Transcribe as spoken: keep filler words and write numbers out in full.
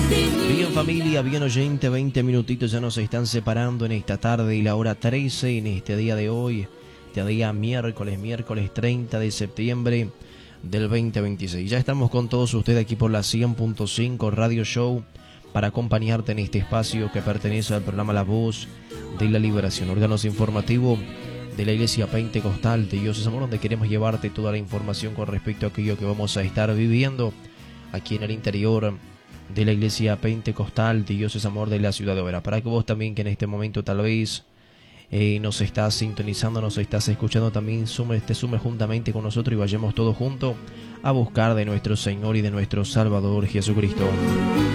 Bien familia, bien oyente, veinte minutitos ya nos están separando en esta tarde y la hora trece en este día de hoy, este día miércoles, miércoles treinta de septiembre del veinte veintiséis. Ya estamos con todos ustedes aquí por la cien punto cinco Radio Show para acompañarte en este espacio que pertenece al programa La Voz de la Liberación, órganos informativo de la Iglesia Pentecostal de Dios es Amor, donde queremos llevarte toda la información con respecto a aquello que vamos a estar viviendo aquí en el interior de la Iglesia Pentecostal de Dios es Amor de la ciudad de Oberá, para que vos también que en este momento tal vez eh, nos estás sintonizando, nos estás escuchando, también sume, te sumes juntamente con nosotros y vayamos todos juntos a buscar de nuestro Señor y de nuestro Salvador Jesucristo.